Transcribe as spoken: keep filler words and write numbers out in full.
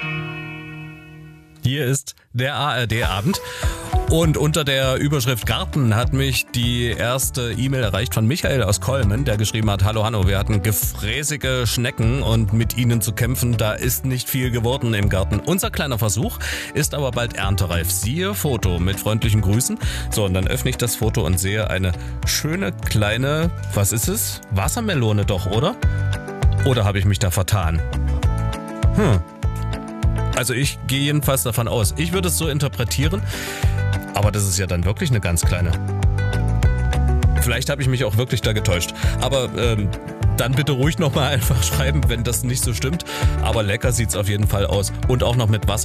Hier ist der A R D-Abend. Und unter der Überschrift Garten hat mich die erste E-Mail erreicht von Michael aus Kolmen, der geschrieben hat: Hallo Hanno, wir hatten gefräßige Schnecken und mit ihnen zu kämpfen, da ist nicht viel geworden im Garten. Unser kleiner Versuch ist aber bald erntereif. Siehe Foto mit freundlichen Grüßen. So, und dann öffne ich das Foto und sehe eine schöne kleine, was ist es? Wassermelone doch, oder? Oder habe ich mich da vertan? Hm. Also ich gehe jedenfalls davon aus. Ich würde es so interpretieren. Aber das ist ja dann wirklich eine ganz kleine. Vielleicht habe ich mich auch wirklich da getäuscht. Aber ähm, dann bitte ruhig nochmal einfach schreiben, wenn das nicht so stimmt. Aber lecker sieht's auf jeden Fall aus. Und auch noch mit Wasser.